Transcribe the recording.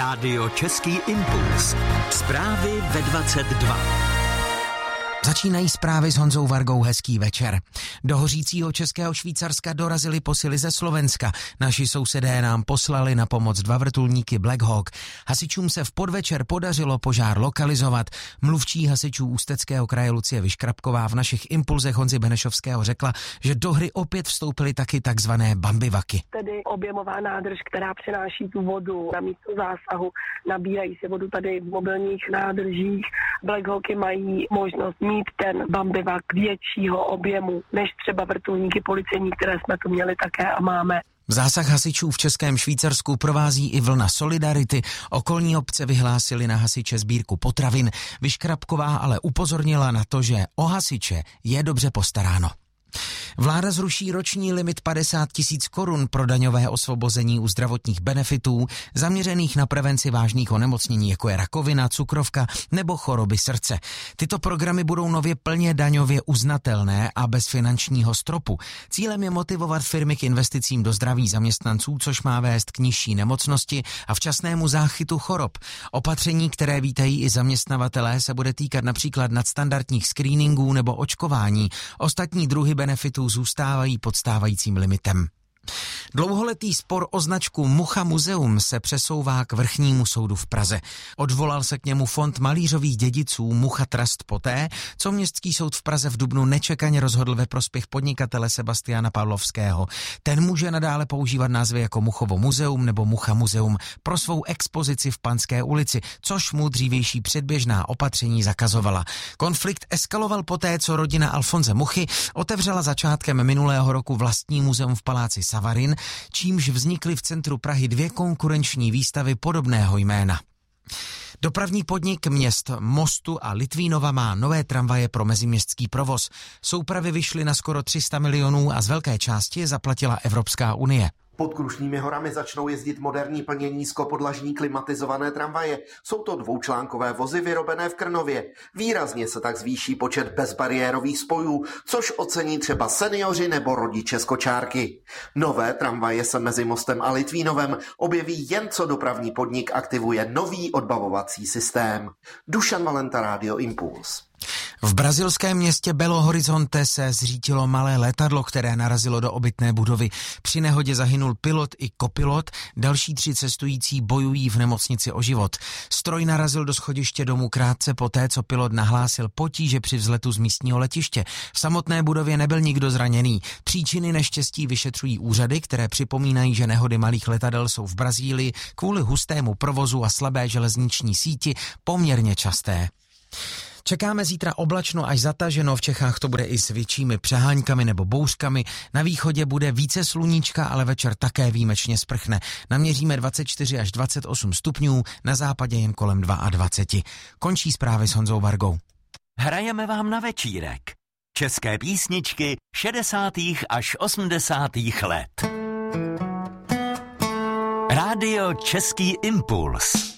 Rádio Český impuls. Zprávy ve 22. Začínají zprávy s Honzou Vargou. Hezký večer. Do hořícího Českého Švýcarska dorazily posily ze Slovenska. Naši sousedé nám poslali na pomoc 2 vrtulníky Black Hawk. Hasičům se v podvečer podařilo požár lokalizovat. Mluvčí hasičů Ústeckého kraje Lucie Vyškrapková v našich impulzech Honzy Benešovského řekla, že do hry opět vstoupily taky takzvané bambivaky. Tedy objemová nádrž, která přináší tu vodu na místo zásahu. Nabírají si vodu tady v mobilních nádržích. Black Hawky mají možnost mít ten bambivak většího objemu než třeba vrtulníky policejní, které jsme tu měli také a máme. Zásah hasičů v Českém Švýcarsku provází i vlna solidarity. Okolní obce vyhlásily na hasiče sbírku potravin. Vyškrapková ale upozornila na to, že o hasiče je dobře postaráno. Vláda zruší roční limit 50 000 korun pro daňové osvobození u zdravotních benefitů zaměřených na prevenci vážných onemocnění, jako je rakovina, cukrovka nebo choroby srdce. Tyto programy budou nově plně daňově uznatelné a bez finančního stropu. Cílem je motivovat firmy k investicím do zdraví zaměstnanců, což má vést k nižší nemocnosti a včasnému záchytu chorob. Opatření, které vítají i zaměstnavatelé, se bude týkat například nadstandardních screeningů nebo očkování. Ostatní druhy benefitů zůstávají pod stávajícím limitem. Dlouholetý spor o značku Mucha muzeum se přesouvá k Vrchnímu soudu v Praze. Odvolal se k němu Fond malířových dědiců Mucha Trust poté, co Městský soud v Praze v dubnu nečekaně rozhodl ve prospěch podnikatele Sebastiana Pavlovského. Ten může nadále používat názvy jako Muchovo muzeum nebo Mucha muzeum pro svou expozici v Panské ulici, což mu dřívější předběžná opatření zakazovala. Konflikt eskaloval poté, co rodina Alfonse Muchy otevřela začátkem minulého roku vlastní muzeum v paláci Savarin, čímž vznikly v centru Prahy 2 konkurenční výstavy podobného jména. Dopravní podnik měst Mostu a Litvínova má nové tramvaje pro meziměstský provoz. Soupravy vyšly na skoro 300 milionů a z velké části je zaplatila Evropská unie. Pod Krušnými horami začnou jezdit moderní plně nízkopodlažní klimatizované tramvaje. Jsou to dvoučlánkové vozy vyrobené v Krnově. Výrazně se tak zvýší počet bezbariérových spojů, což ocení třeba seniori nebo rodiče z kočárky. Nové tramvaje se mezi Mostem a Litvínovem objeví jen co dopravní podnik aktivuje nový odbavovací systém. Dušan Valenta, Rádio Impuls. V brazilském městě Belo Horizonte se zřítilo malé letadlo, které narazilo do obytné budovy. Při nehodě zahynul pilot i kopilot, další 3 cestující bojují v nemocnici o život. Stroj narazil do schodiště domu krátce poté, co pilot nahlásil potíže při vzletu z místního letiště. V samotné budově nebyl nikdo zraněný. Příčiny neštěstí vyšetřují úřady, které připomínají, že nehody malých letadel jsou v Brazílii kvůli hustému provozu a slabé železniční síti poměrně časté. Čekáme zítra oblačno až zataženo, v Čechách to bude i s většími přeháňkami nebo bouřkami. Na východě bude více sluníčka, ale večer také výjimečně sprchne. Naměříme 24 až 28 stupňů, na západě jen kolem 22. Končí zprávy s Honzou Vargou. Hrajeme vám na večírek. České písničky 60. až 80. let. Rádio Český impuls.